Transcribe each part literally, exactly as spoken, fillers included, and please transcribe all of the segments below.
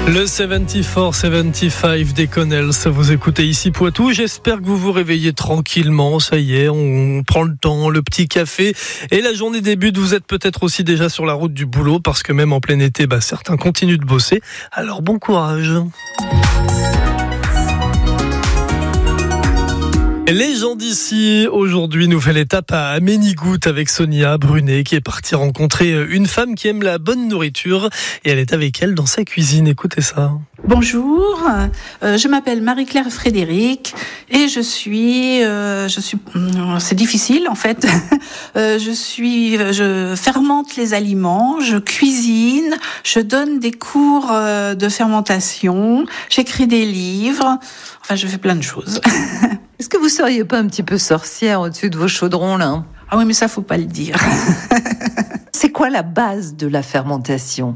Le soixante-quatre soixante-quinze des Connells, vous écoutez ici Poitou. J'espère que vous vous réveillez tranquillement. Ça y est, on prend le temps, le petit café et la journée débute. Vous êtes peut-être aussi déjà sur la route du boulot parce que même en plein été, bah, certains continuent de bosser. Alors bon courage. Les gens d'ici, aujourd'hui, nouvelle étape à Ménigout avec Sonia Brunet qui est partie rencontrer une femme qui aime la bonne nourriture et elle est avec elle dans sa cuisine. Écoutez ça. Bonjour, euh, je m'appelle Marie-Claire Frédéric et je suis, euh, je suis, c'est difficile en fait. euh, je suis, je fermente les aliments, je cuisine, je donne des cours euh, de fermentation, j'écris des livres, enfin je fais plein de choses. Est-ce que vous seriez pas un petit peu sorcière au-dessus de vos chaudrons là ? Ah oui, mais ça faut pas le dire. C'est quoi la base de la fermentation ?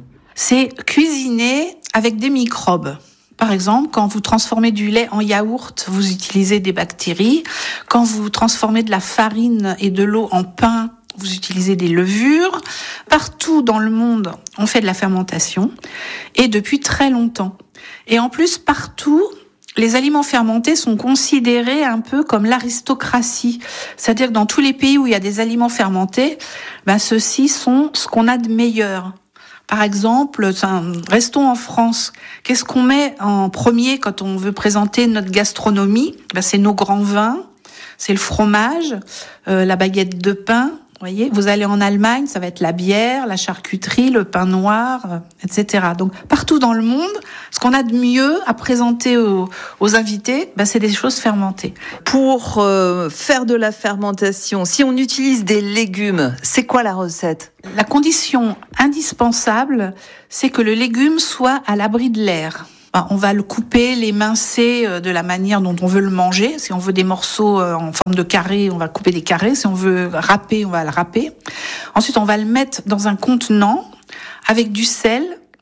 C'est cuisiner avec des microbes. Par exemple, quand vous transformez du lait en yaourt, vous utilisez des bactéries. Quand vous transformez de la farine et de l'eau en pain, vous utilisez des levures. Partout dans le monde, on fait de la fermentation et depuis très longtemps. Et en plus, partout, les aliments fermentés sont considérés un peu comme l'aristocratie. C'est-à-dire que dans tous les pays où il y a des aliments fermentés, ben ceux-ci sont ce qu'on a de meilleur. Par exemple, restons en France. Qu'est-ce qu'on met en premier quand on veut présenter notre gastronomie ? Ben, c'est nos grands vins, c'est le fromage, euh, la baguette de pain. Voyez, vous allez en Allemagne, ça va être la bière, la charcuterie, le pain noir, euh, et cetera. Donc partout dans le monde, ce qu'on a de mieux à présenter aux, aux invités, ben, c'est des choses fermentées. Pour euh, faire de la fermentation, si on utilise des légumes, c'est quoi la recette ? La condition indispensable, c'est que le légume soit à l'abri de l'air. On va le couper, l'émincer de la manière dont on veut le manger. Si on veut des morceaux en forme de carré, on va couper des carrés. Si on veut râper, on va le râper. Ensuite, on va le mettre dans un contenant avec du sel.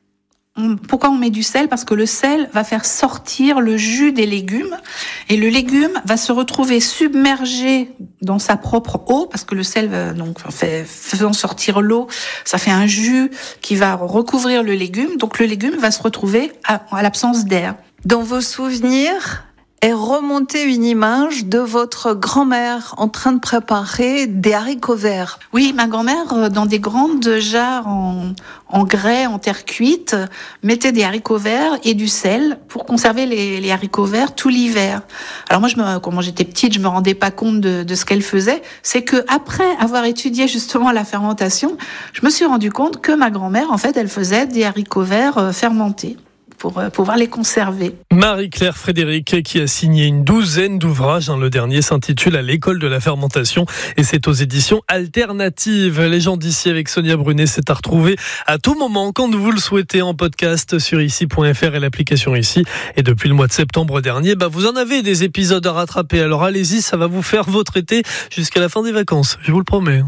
Pourquoi on met du sel ? Parce que le sel va faire sortir le jus des légumes et le légume va se retrouver submergé dans sa propre eau parce que le sel va, donc fait, faisant sortir l'eau, ça fait un jus qui va recouvrir le légume. Donc le légume va se retrouver à, à l'absence d'air. Dans vos souvenirs est remontée une image de votre grand-mère en train de préparer des haricots verts. Oui, ma grand-mère, dans des grandes jarres en, en grès, en terre cuite, mettait des haricots verts et du sel pour conserver les, les haricots verts tout l'hiver. Alors moi, je me, quand j'étais petite, je me rendais pas compte de, de ce qu'elle faisait. C'est que après avoir étudié justement la fermentation, je me suis rendu compte que ma grand-mère, en fait, elle faisait des haricots verts fermentés pour pouvoir les conserver. Marie-Claire Frédéric qui a signé une douzaine d'ouvrages. Le dernier s'intitule « À l'école de la fermentation » et c'est aux éditions alternatives. Les gens d'ici avec Sonia Brunet, c'est à retrouver à tout moment quand vous le souhaitez en podcast sur ici point f r et l'application Ici. Et depuis le mois de septembre dernier, bah vous en avez des épisodes à rattraper. Alors allez-y, ça va vous faire votre été jusqu'à la fin des vacances. Je vous le promets.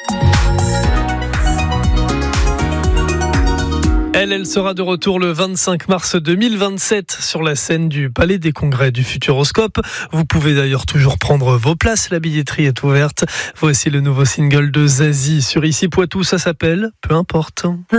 Elle, elle sera de retour le vingt-cinq mars deux mille vingt-sept sur la scène du Palais des Congrès du Futuroscope. Vous pouvez d'ailleurs toujours prendre vos places, la billetterie est ouverte. Voici le nouveau single de Zazie sur Ici Poitou, ça s'appelle Peu importe.